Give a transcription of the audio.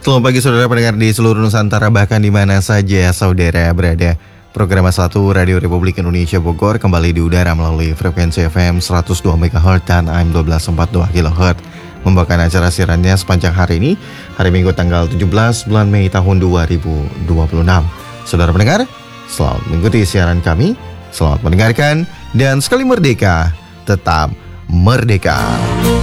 Selamat pagi saudara pendengar di seluruh Nusantara, bahkan di mana saja saudara berada. Program A1 Radio Republik Indonesia Bogor kembali di udara melalui frekuensi FM 102 MHz dan AM 1242 kHz. Membawakan acara siarannya sepanjang hari ini, hari Minggu tanggal 17 bulan Mei tahun 2026. Saudara pendengar, selamat mengikuti siaran kami, selamat mendengarkan, dan sekali merdeka, tetap merdeka.